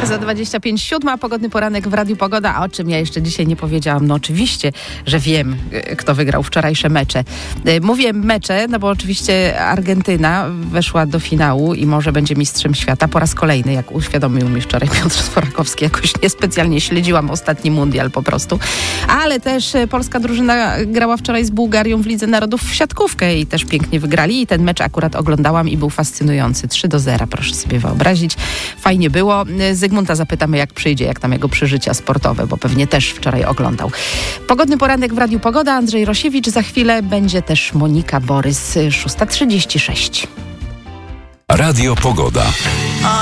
Za 25:07, pogodny poranek w Radiu Pogoda. A o czym ja jeszcze dzisiaj nie powiedziałam? No oczywiście, że wiem, kto wygrał wczorajsze mecze. Mówię mecze, no bo oczywiście Argentyna weszła do finału i może będzie mistrzem świata po raz kolejny, jak uświadomił mi wczoraj Piotr Sforakowski. Jakoś niespecjalnie śledziłam ostatni mundial po prostu. Ale też polska drużyna grała wczoraj z Bułgarią w Lidze Narodów w siatkówkę i też pięknie wygrali. I ten mecz akurat oglądałam i był fascynujący. 3-0, proszę sobie wyobrazić. Fajnie było. Zygmunta zapytamy, jak przyjdzie, jak tam jego przeżycia sportowe, bo pewnie też wczoraj oglądał. Pogodny poranek w Radiu Pogoda. Andrzej Rosiewicz. Za chwilę będzie też Monika Borys. 6:36. Radio Pogoda.